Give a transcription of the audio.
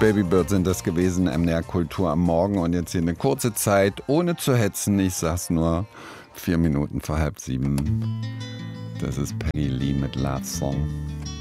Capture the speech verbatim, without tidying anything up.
Babybird sind das gewesen, M D R Kultur am Morgen. Und jetzt hier eine kurze Zeit, ohne zu hetzen. Ich sag's nur, vier Minuten vor halb sieben. Das ist Peggy Lee mit Love Song.